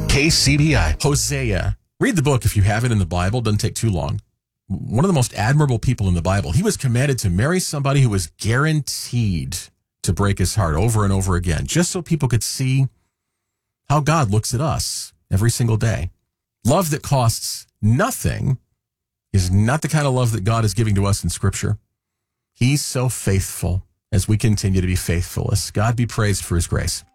KCBI. Hosea. Read the book if you have it in the Bible. Doesn't take too long. One of the most admirable people in the Bible. He was commanded to marry somebody who was guaranteed to break his heart over and over again, just so people could see how God looks at us every single day. Love that costs nothing is not the kind of love that God is giving to us in Scripture. He's so faithful as we continue to be faithful. As God be praised for his grace.